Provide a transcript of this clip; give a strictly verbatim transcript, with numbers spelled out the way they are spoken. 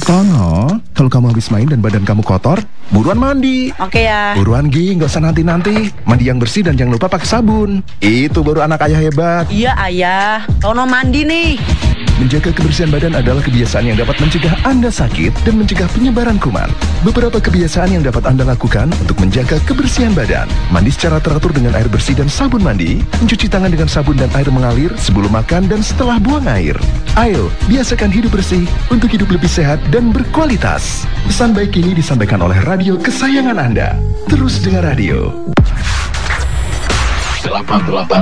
Tono, kalau kamu habis main dan badan kamu kotor, buruan mandi. Oke ya. Buruan Gi, nggak usah nanti-nanti. Mandi yang bersih dan jangan lupa pakai sabun. Itu baru anak ayah hebat. Iya ayah, Tono mandi nih. Menjaga kebersihan badan adalah kebiasaan yang dapat mencegah Anda sakit dan mencegah penyebaran kuman. Beberapa kebiasaan yang dapat Anda lakukan untuk menjaga kebersihan badan. Mandi secara teratur dengan air bersih dan sabun mandi. Mencuci tangan dengan sabun dan air mengalir sebelum makan dan setelah buang air. Ayo, biasakan hidup bersih untuk hidup lebih sehat dan berkualitas. Pesan baik ini disampaikan oleh radio kesayangan Anda. Terus dengar radio.